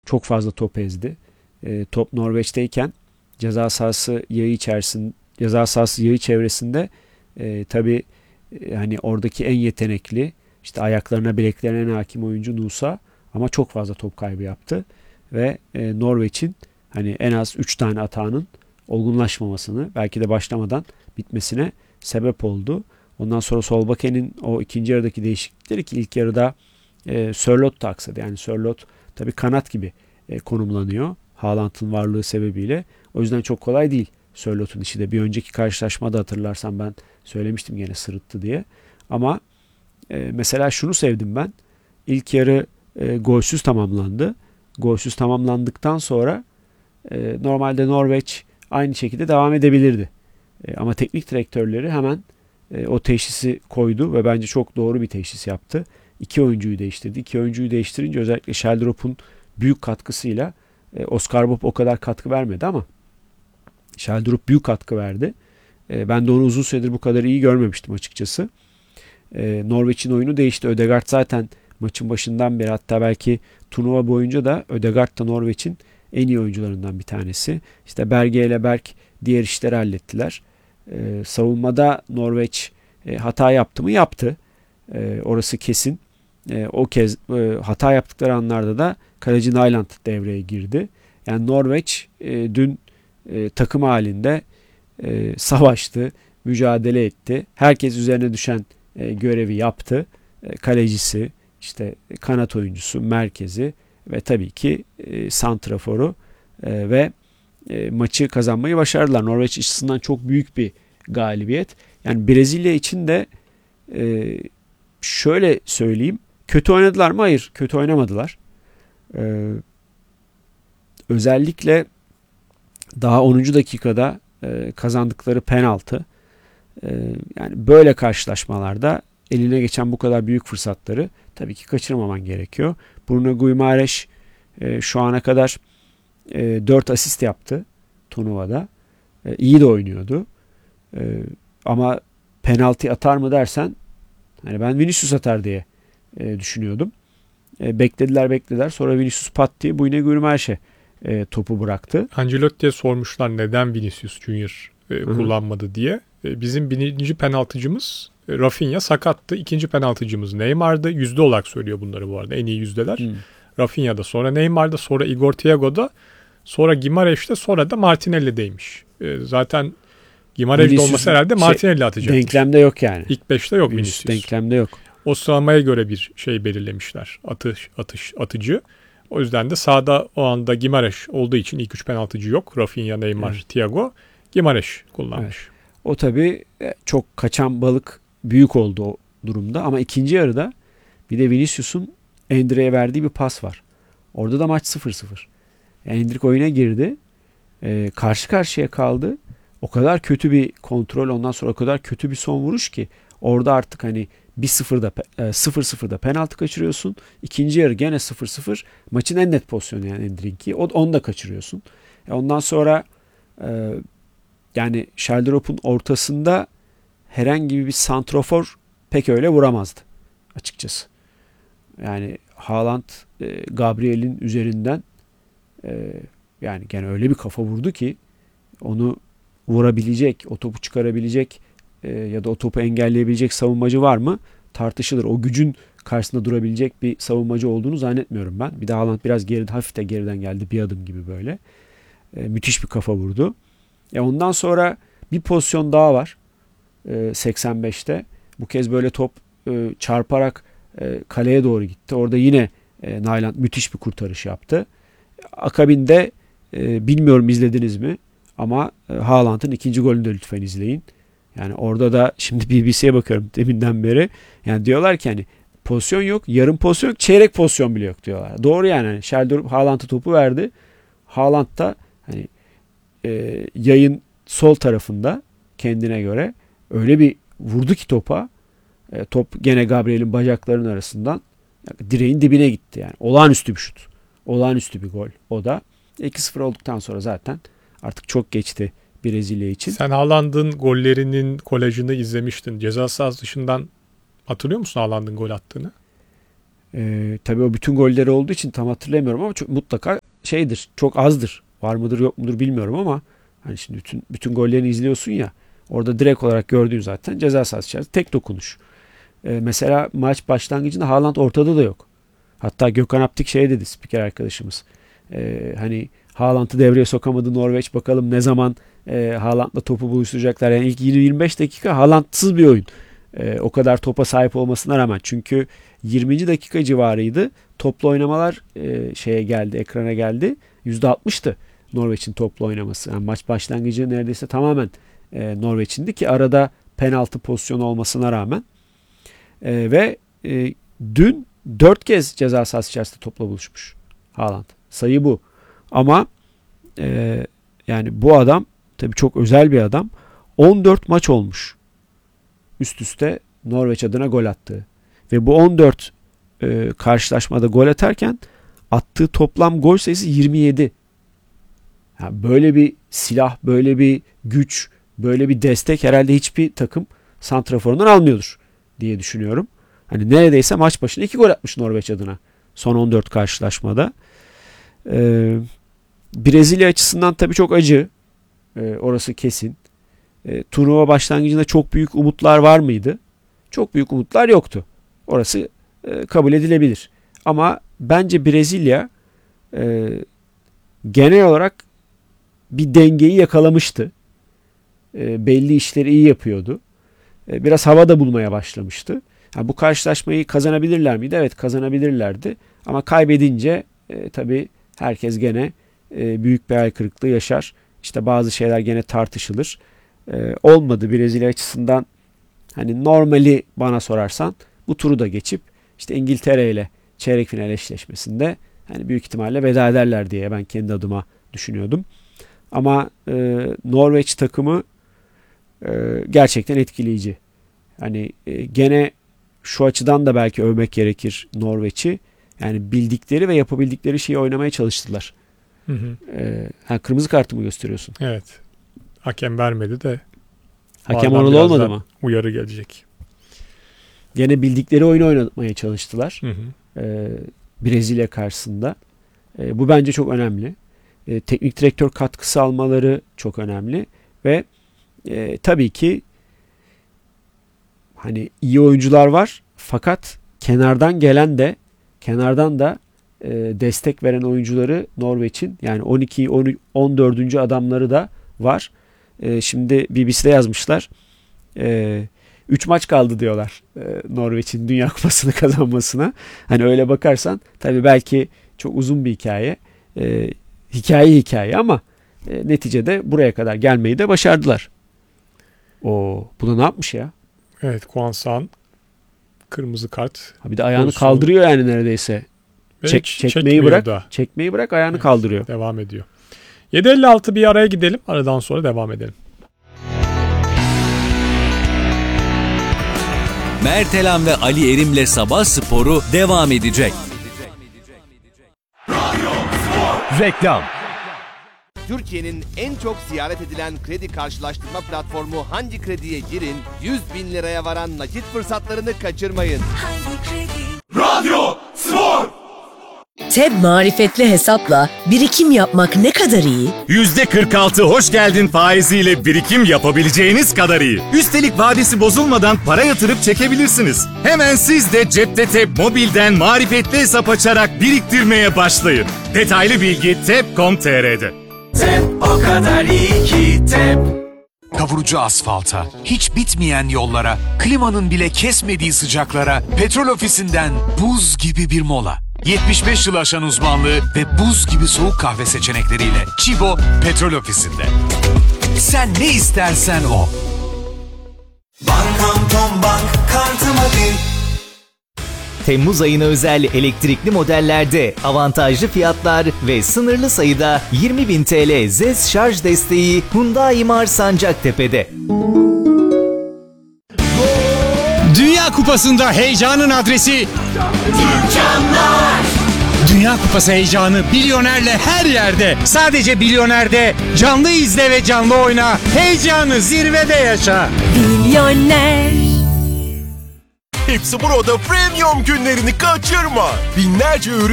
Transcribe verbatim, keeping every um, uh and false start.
çok fazla top ezdi. E, top Norveç'teyken ceza sahası yağı içerisinde, ceza sahası yağı çevresinde e, tabii e, hani oradaki en yetenekli, işte ayaklarına bileklerine en hakim oyuncu Nusa, ama çok fazla top kaybı yaptı ve e, Norveç'in hani en az üç tane atağının olgunlaşmamasını, belki de başlamadan bitmesine sebep oldu. Ondan sonra Solbakken'in o ikinci yarıdaki değişiklikleri, ki ilk yarıda e, Sørloth da aksadı. Yani Sørloth tabii kanat gibi e, konumlanıyor Haaland'ın varlığı sebebiyle. O yüzden çok kolay değil Sørloth'un işi de. Bir önceki karşılaşmada hatırlarsan ben söylemiştim gene sırıttı diye. Ama e, mesela şunu sevdim ben. İlk yarı e, golsüz tamamlandı. Golsüz tamamlandıktan sonra e, normalde Norveç aynı şekilde devam edebilirdi. E, ama teknik direktörleri hemen e, o teşhisi koydu ve bence çok doğru bir teşhis yaptı. İki oyuncuyu değiştirdi. İki oyuncuyu değiştirince özellikle Sheldrop'un büyük katkısıyla, e, Oscar Bob o kadar katkı vermedi ama Sheldrop büyük katkı verdi. E, ben de onu uzun süredir bu kadar iyi görmemiştim açıkçası. E, Norveç'in oyunu değişti. Ødegaard zaten maçın başından beri, hatta belki turnuva boyunca da Ødegaard da Norveç'in en iyi oyuncularından bir tanesi. İşte Berge ile Berk diğer işleri hallettiler. Ee, savunmada Norveç e, hata yaptı mı? Yaptı. E, orası kesin. E, o kez e, hata yaptıkları anlarda da kaleci Nyland devreye girdi. Yani Norveç e, dün e, takım halinde e, savaştı, mücadele etti. Herkes üzerine düşen e, görevi yaptı. E, kalecisi, işte kanat oyuncusu, merkezi ve tabii ki e, santraforu e, ve e, maçı kazanmayı başardılar. Norveç açısından çok büyük bir galibiyet. Yani Brezilya için de e, şöyle söyleyeyim. Kötü oynadılar mı? Hayır. Kötü oynamadılar. E, özellikle daha onuncu dakikada e, kazandıkları penaltı. E, yani böyle karşılaşmalarda eline geçen bu kadar büyük fırsatları tabii ki kaçırmaman gerekiyor. Bruno Guimaraes e, şu ana kadar e, dört asist yaptı turnuvada. E, iyi de oynuyordu. E, ama penaltı atar mı dersen, hani ben Vinicius atar diye e, düşünüyordum. E, beklediler beklediler. Sonra Vinicius pat diye Bruno Guimaraes'e e, topu bıraktı. Ancelotti'ye sormuşlar neden Vinicius Junior e, kullanmadı diye. E, bizim birinci penaltıcımız e, Rafinha sakattı. İkinci penaltıcımız Neymar'dı. Yüzde olarak söylüyor bunları bu arada. En iyi yüzdeler. Hmm. Rafinha'da, sonra Neymar'da, sonra Igor Thiago'da, sonra Guimaraes'te, sonra da Martinelli'deymiş. E, zaten Guimaraes'de olması herhalde Martinelli şey, atacakmış. Denklemde yok yani. İlk beşte yok Vinicius. Denklemde yok. O sıralamaya göre bir şey belirlemişler. Atış, atış, atıcı. O yüzden de sahada o anda Guimaraes olduğu için ilk üç penaltıcı yok. Rafinha, Neymar, evet. Thiago. Guimaraes kullanmış. Evet. O tabii çok kaçan balık büyük oldu o durumda. Ama ikinci yarıda bir de Vinicius'un Endrick'e verdiği bir pas var. Orada da maç sıfır sıfır. Yani Endrick oyuna girdi. E, karşı karşıya kaldı. O kadar kötü bir kontrol, ondan sonra o kadar kötü bir son vuruş ki orada artık hani bir sıfırda sıfır sıfırda penaltı kaçırıyorsun. İkinci yarı gene sıfır sıfır. Maçın en net pozisyonu yani Endrick'i. Onu da kaçırıyorsun. E, ondan sonra e, yani Sheldrop'un ortasında herhangi bir santrofor pek öyle vuramazdı açıkçası. Yani Haaland e, Gabriel'in üzerinden e, yani gene öyle bir kafa vurdu ki onu vurabilecek, o topu çıkarabilecek e, ya da o topu engelleyebilecek savunmacı var mı? Tartışılır. O gücün karşısında durabilecek bir savunmacı olduğunu zannetmiyorum ben. Bir de Haaland biraz geride, hafif de geriden geldi. Bir adım gibi böyle. E, müthiş bir kafa vurdu. E, ondan sonra bir pozisyon daha var. E, seksen beşte. Bu kez böyle top e, çarparak e, kaleye doğru gitti. Orada yine e, Nyland müthiş bir kurtarış yaptı. Akabinde e, bilmiyorum izlediniz mi? Ama e, Haaland'ın ikinci golünü de lütfen izleyin. Yani orada da şimdi B B C'ye bakıyorum deminden beri. Yani diyorlar ki hani pozisyon yok, yarım pozisyon yok, çeyrek pozisyon bile yok diyorlar. Doğru yani. yani Sheldrop Haaland'a topu verdi. Haaland da hani e, yayın sol tarafında kendine göre öyle bir vurdu ki topa. E, top gene Gabriel'in bacaklarının arasından yani direğin dibine gitti yani. Olağanüstü bir şut. Olağanüstü bir gol. O da iki sıfır olduktan sonra zaten artık çok geçti Brezilya için. Sen Haaland'ın gollerinin kolajını izlemiştin. Ceza sahası dışından hatırlıyor musun Haaland'ın gol attığını? Ee, tabii o bütün golleri olduğu için tam hatırlayamıyorum ama çok, mutlaka şeydir, çok azdır. Var mıdır yok mudur bilmiyorum ama hani şimdi bütün bütün gollerini izliyorsun ya, orada direkt olarak gördüğün zaten ceza sahası içerisinde tek dokunuş. Ee, mesela maç başlangıcında Haaland ortada da yok. Hatta Gökhan Aptik şey dedi, spiker arkadaşımız. Ee, hani Haaland'ı devreye sokamadı Norveç, bakalım ne zaman e, Haaland'la topu buluşturacaklar. Yani ilk yirmi yirmi beş dakika Haaland'sız bir oyun. Ee, o kadar topa sahip olmasına rağmen. Çünkü yirminci dakika civarıydı. Toplu oynamalar e, şeye geldi, ekrana geldi. yüzde altmıştı Norveç'in toplu oynaması. Yani maç başlangıcı neredeyse tamamen e, Norveç'indi ki arada penaltı pozisyonu olmasına rağmen. E, ve e, dün dört kez ceza sahası içerisinde topla buluşmuş Haaland. Sayı bu. Ama e, yani bu adam tabii çok özel bir adam. on dört maç olmuş üst üste Norveç adına gol attığı. Ve bu on dört e, karşılaşmada gol atarken attığı toplam gol sayısı yirmi yedi. Yani böyle bir silah, böyle bir güç, böyle bir destek herhalde hiçbir takım santraforundan almıyordur diye düşünüyorum. Hani neredeyse maç başına iki gol atmış Norveç adına son on dört karşılaşmada. Ee, Brezilya açısından tabii çok acı. Ee, orası kesin. Ee, turnuva başlangıcında çok büyük umutlar var mıydı? Çok büyük umutlar yoktu. Orası e, kabul edilebilir. Ama bence Brezilya e, genel olarak bir dengeyi yakalamıştı. E, belli işleri iyi yapıyordu. E, biraz havada bulmaya başlamıştı. Yani bu karşılaşmayı kazanabilirler miydi? Evet, kazanabilirlerdi. Ama kaybedince e, tabii herkes gene e, büyük bir hayal kırıklığı yaşar. İşte bazı şeyler gene tartışılır. E, olmadı Brezilya açısından. Hani normali bana sorarsan bu turu da geçip işte İngiltere ile çeyrek final eşleşmesinde hani büyük ihtimalle veda ederler diye ben kendi adıma düşünüyordum. Ama e, Norveç takımı e, gerçekten etkileyici. Hani e, gene şu açıdan da belki övmek gerekir Norveç'i. Yani bildikleri ve yapabildikleri şeyi oynamaya çalıştılar. Hı hı. E, ha, kırmızı kartı mı gösteriyorsun? Evet. Hakem vermedi de. Hakem oralı olmadı mı? Uyarı gelecek. Gene bildikleri oyunu oynatmaya çalıştılar. Hı hı. E, Brezilya karşısında. E, bu bence çok önemli. E, teknik direktör katkısı almaları çok önemli. Ve e, tabii ki hani iyi oyuncular var. Fakat kenardan gelen de kenardan da e, destek veren oyuncuları Norveç'in yani on iki on dördüncü adamları da var. E, şimdi B B C'de yazmışlar. üç maç kaldı diyorlar e, Norveç'in Dünya Kupası'nı kazanmasına. Hani öyle bakarsan tabii belki çok uzun bir hikaye. E, hikaye hikaye ama e, neticede buraya kadar gelmeyi de başardılar. O bu da ne yapmış ya? Evet, Kwansan kırmızı kart. Ha bir de ayağını Pozisyonu. kaldırıyor yani neredeyse. Çek, çekmeyi bırak. Da. Çekmeyi bırak ayağını evet, kaldırıyor. Devam ediyor. yedi elli altı bir araya gidelim. Aradan sonra devam edelim. Mertelan ve Ali Erim'le Sabah Sporu devam edecek. Reklam. Türkiye'nin en çok ziyaret edilen kredi karşılaştırma platformu Hangi Kredi'ye girin, yüz bin liraya varan nakit fırsatlarını kaçırmayın. Radyo Spor. T E B marifetli hesapla birikim yapmak ne kadar iyi? yüzde kırk altı hoş geldin faiziyle birikim yapabileceğiniz kadar iyi. Üstelik vadesi bozulmadan para yatırıp çekebilirsiniz. Hemen siz de cepte T E B mobilden marifetli hesap açarak biriktirmeye başlayın. Detaylı bilgi tep nokta com nokta tr'de. T E B o kadar iyi ki T E B. Kavurucu asfalta, hiç bitmeyen yollara, klimanın bile kesmediği sıcaklara, Petrol Ofisi'nden buz gibi bir mola. yetmiş beş yıl aşan uzmanlığı ve buz gibi soğuk kahve seçenekleriyle Chibo Petrol Ofisi'nde. Sen ne istersen o. Bankam Tom Bank kartıma bin. Temmuz ayına özel elektrikli modellerde avantajlı fiyatlar ve sınırlı sayıda yirmi bin T L Z E S şarj desteği Hyundai Mar Sancaktepe'de. Dünya Kupası'nda heyecanın adresi Dükkanlar. Dünya Kupası heyecanı Bilyoner'le her yerde. Sadece Bilyoner'de canlı izle ve canlı oyna. Heyecanı zirvede yaşa. Milyoner. Hepsi burada premium günlerini kaçırma. Binlerce ürün